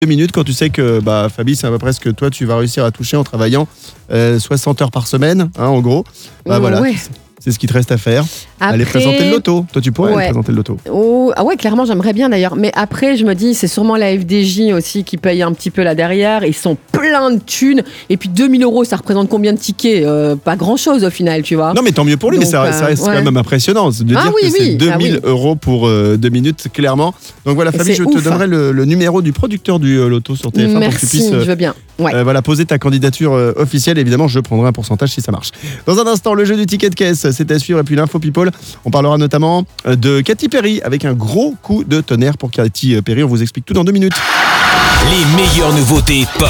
2 minutes quand tu sais que Fabi, c'est à peu près ce que toi tu vas réussir à toucher en travaillant 60 heures par semaine, en gros. Voilà. Ouais. C'est ce qui te reste à faire. Aller présenter le loto. Toi, tu pourrais aller présenter le loto. Ah ouais, clairement, j'aimerais bien d'ailleurs. Mais après, je me dis, c'est sûrement la FDJ aussi qui paye un petit peu là derrière. Ils sont pleins de thunes. Et puis 2 000 €, ça représente combien de tickets ? Pas grand-chose au final, tu vois. Non, mais tant mieux pour lui. Donc, mais ça reste quand même impressionnant de dire que c'est 2 000 € pour 2 minutes, clairement. Donc voilà, Fabi, je te donnerai le numéro du producteur du loto sur TF1 pour que tu puisses je veux bien. poser ta candidature officielle. Évidemment, je prendrai un pourcentage si ça marche. Dans un instant, le jeu du ticket de caisse, c'est à suivre. Et puis l'info people, on parlera notamment de Katy Perry avec un gros coup de tonnerre pour Katy Perry. On vous explique tout dans 2 minutes. Les meilleures nouveautés pop.